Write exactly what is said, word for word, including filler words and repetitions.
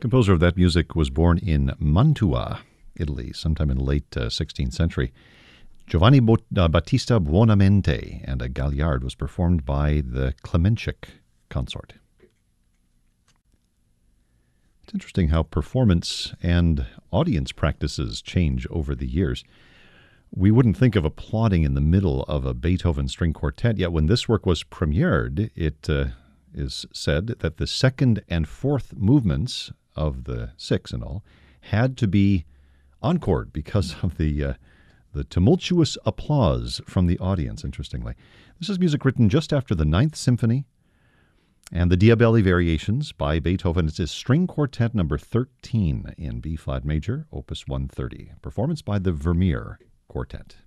Composer of that music was born in Mantua, Italy, sometime in the late uh, sixteenth century. Giovanni Bo- uh, Battista Buonamente, and a Galliard was performed by the Klemenchik consort. It's interesting how performance and audience practices change over the years. We wouldn't think of applauding in the middle of a Beethoven string quartet, yet when this work was premiered, it uh, is said that the second and fourth movements of the six in all had to be encored because of the uh, the tumultuous applause from the audience, interestingly. This is music written just after the Ninth Symphony and the Diabelli Variations by Beethoven. It's his string quartet number thirteen in B-flat major, opus one thirty. Performance by the Vermeer Quartet.